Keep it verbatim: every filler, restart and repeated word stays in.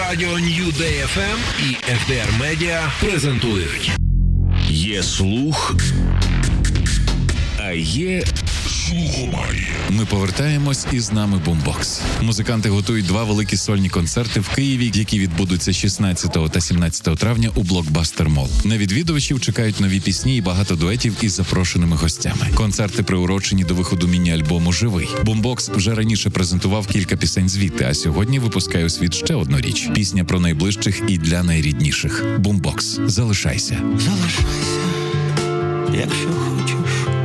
Радіо New Day еф ем і еф ді ар Media презентують. Є слух, а є слухомарі. Ми повертаємось, і з нами Бумбокс. Музиканти готують два великі сольні концерти в Києві, які відбудуться шістнадцятого та сімнадцятого травня у Блокбастер Молл. На відвідувачів чекають нові пісні і багато дуетів із запрошеними гостями. Концерти приурочені до виходу міні-альбому «Живий». Бумбокс вже раніше презентував кілька пісень звідти, а сьогодні випускає у світ ще одну річ – пісня про найближчих і для найрідніших. Бумбокс. Залишайся. Залишайся, якщо хочеш.